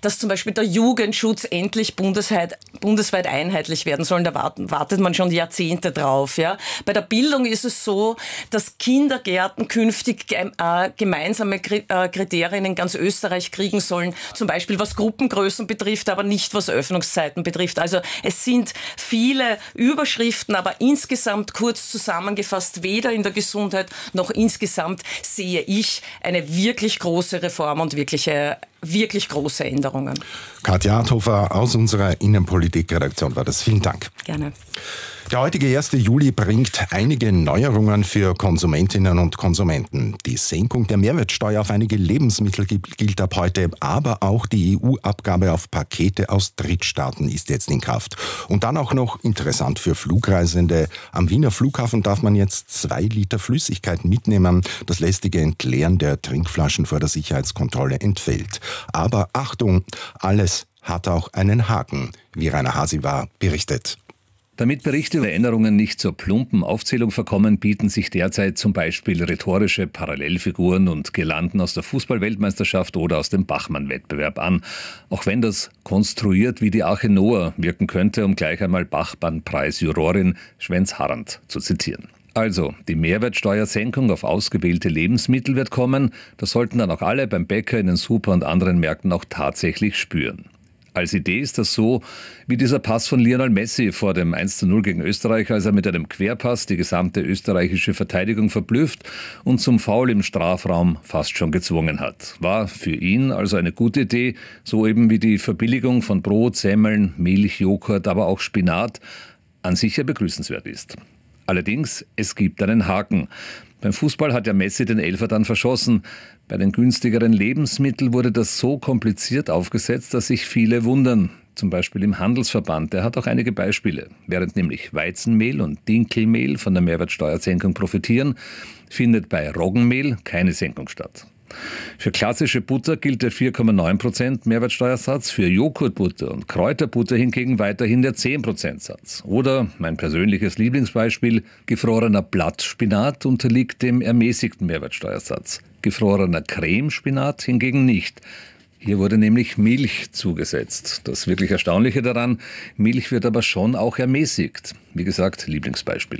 dass zum Beispiel der Jugendschutz endlich bundesweit einheitlich werden soll. Da wartet man schon Jahrzehnte drauf. Ja. Bei der Bildung ist es so, dass Kindergärten künftig gemeinsame Kriterien in ganz Österreich kriegen sollen. Zum Beispiel was Gruppengrößen betrifft, aber nicht was Öffnungszeiten betrifft. Also es sind viele Überschriften, aber insgesamt kurz zusammengefasst, weder in der Gesundheit noch insgesamt sehe ich eine wirklich große Reform und wirklich große Änderungen. Katja Adhofer aus unserer Innenpolitik-Redaktion war das. Vielen Dank. Gerne. Der heutige 1. Juli bringt einige Neuerungen für Konsumentinnen und Konsumenten. Die Senkung der Mehrwertsteuer auf einige Lebensmittel gilt ab heute, aber auch die EU-Abgabe auf Pakete aus Drittstaaten ist jetzt in Kraft. Und dann auch noch interessant für Flugreisende. Am Wiener Flughafen darf man jetzt 2 Liter Flüssigkeit mitnehmen. Das lästige Entleeren der Trinkflaschen vor der Sicherheitskontrolle entfällt. Aber Achtung, alles hat auch einen Haken, wie Rainer Hasiwar berichtet. Damit Berichte über Änderungen nicht zur plumpen Aufzählung verkommen, bieten sich derzeit zum Beispiel rhetorische Parallelfiguren und Girlanden aus der Fußball-Weltmeisterschaft oder aus dem Bachmann-Wettbewerb an. Auch wenn das konstruiert wie die Arche Noah wirken könnte, um gleich einmal Bachmann-Preis-Jurorin Schwenz-Harrand zu zitieren. Also, die Mehrwertsteuersenkung auf ausgewählte Lebensmittel wird kommen. Das sollten dann auch alle beim Bäcker, in den Super- und anderen Märkten auch tatsächlich spüren. Als Idee ist das so wie dieser Pass von Lionel Messi vor dem 1:0 gegen Österreich, als er mit einem Querpass die gesamte österreichische Verteidigung verblüfft und zum Foul im Strafraum fast schon gezwungen hat. War für ihn also eine gute Idee, so eben wie die Verbilligung von Brot, Semmeln, Milch, Joghurt, aber auch Spinat an sich ja begrüßenswert ist. Allerdings, es gibt einen Haken. Beim Fußball hat ja Messi den Elfer dann verschossen. Bei den günstigeren Lebensmitteln wurde das so kompliziert aufgesetzt, dass sich viele wundern. Zum Beispiel im Handelsverband, der hat auch einige Beispiele. Während nämlich Weizenmehl und Dinkelmehl von der Mehrwertsteuersenkung profitieren, findet bei Roggenmehl keine Senkung statt. Für klassische Butter gilt der 4,9% Mehrwertsteuersatz, für Joghurtbutter und Kräuterbutter hingegen weiterhin der 10% Satz. Oder mein persönliches Lieblingsbeispiel, gefrorener Blattspinat unterliegt dem ermäßigten Mehrwertsteuersatz. Gefrorener Cremespinat hingegen nicht. Hier wurde nämlich Milch zugesetzt. Das wirklich Erstaunliche daran, Milch wird aber schon auch ermäßigt. Wie gesagt, Lieblingsbeispiel.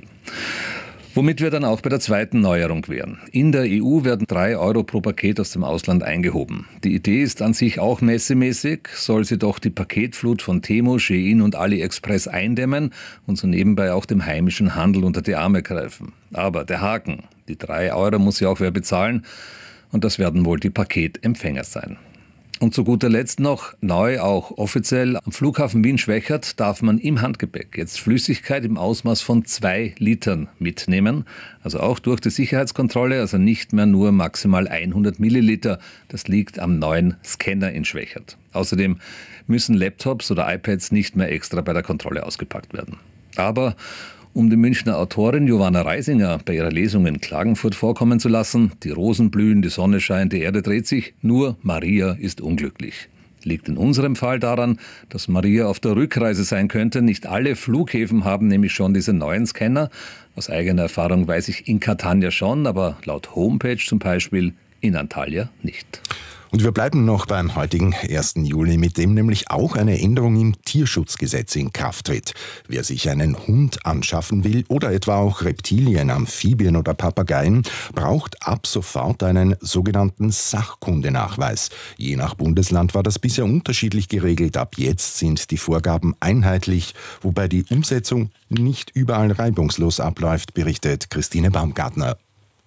Womit wir dann auch bei der zweiten Neuerung wären. In der EU werden 3 Euro pro Paket aus dem Ausland eingehoben. Die Idee ist an sich auch messemäßig, soll sie doch die Paketflut von Temu, Shein und AliExpress eindämmen und so nebenbei auch dem heimischen Handel unter die Arme greifen. Aber der Haken, die 3 Euro muss ja auch wer bezahlen und das werden wohl die Paketempfänger sein. Und zu guter Letzt noch, neu auch offiziell, am Flughafen Wien-Schwechat darf man im Handgepäck jetzt Flüssigkeit im Ausmaß von 2 Litern mitnehmen. Also auch durch die Sicherheitskontrolle, also nicht mehr nur maximal 100 Milliliter. Das liegt am neuen Scanner in Schwechat. Außerdem müssen Laptops oder iPads nicht mehr extra bei der Kontrolle ausgepackt werden. Aber um die Münchner Autorin Johanna Reisinger bei ihrer Lesung in Klagenfurt vorkommen zu lassen, die Rosen blühen, die Sonne scheint, die Erde dreht sich, nur Maria ist unglücklich. Liegt in unserem Fall daran, dass Maria auf der Rückreise sein könnte. Nicht alle Flughäfen haben nämlich schon diese neuen Scanner. Aus eigener Erfahrung weiß ich in Catania schon, aber laut Homepage zum Beispiel in Antalya nicht. Und wir bleiben noch beim heutigen 1. Juli, mit dem nämlich auch eine Änderung im Tierschutzgesetz in Kraft tritt. Wer sich einen Hund anschaffen will oder etwa auch Reptilien, Amphibien oder Papageien, braucht ab sofort einen sogenannten Sachkundenachweis. Je nach Bundesland war das bisher unterschiedlich geregelt. Ab jetzt sind die Vorgaben einheitlich, wobei die Umsetzung nicht überall reibungslos abläuft, berichtet Christine Baumgartner.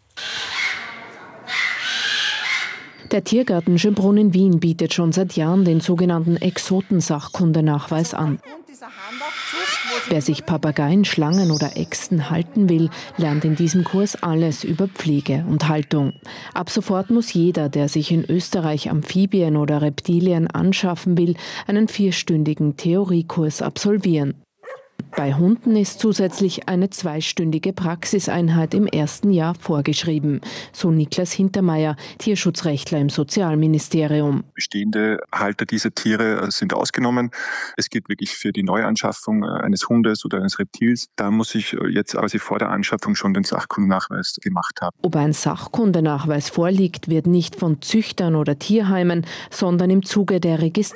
Der Tiergarten Schönbrunn in Wien bietet schon seit Jahren den sogenannten Exotensachkundenachweis an. Wer sich Papageien, Schlangen oder Echsen halten will, lernt in diesem Kurs alles über Pflege und Haltung. Ab sofort muss jeder, der sich in Österreich Amphibien oder Reptilien anschaffen will, einen 4-stündigen Theoriekurs absolvieren. Bei Hunden ist zusätzlich eine 2-stündige Praxiseinheit im ersten Jahr vorgeschrieben, so Niklas Hintermeier, Tierschutzrechtler im Sozialministerium. Bestehende Halter dieser Tiere sind ausgenommen. Es geht wirklich für die Neuanschaffung eines Hundes oder eines Reptils. Da muss ich jetzt quasi vor der Anschaffung schon den Sachkundennachweis gemacht haben. Ob ein Sachkundenachweis vorliegt, wird nicht von Züchtern oder Tierheimen, sondern im Zuge der Registrierung